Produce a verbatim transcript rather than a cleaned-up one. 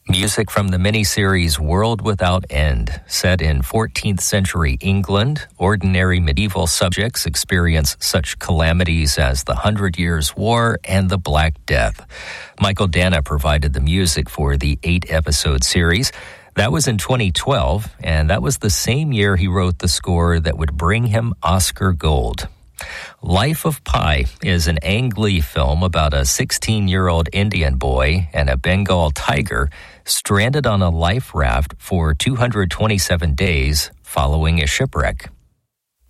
Music from the miniseries World Without End. Set in fourteenth century England, ordinary medieval subjects experience such calamities as the Hundred Years' War and the Black Death. Michael Dana provided the music for the eight-episode series. That was in twenty twelve, and that was the same year he wrote the score that would bring him Oscar Gold. Life of Pi is an Ang Lee film about a sixteen-year-old Indian boy and a Bengal tiger stranded on a life raft for two hundred twenty-seven days following a shipwreck.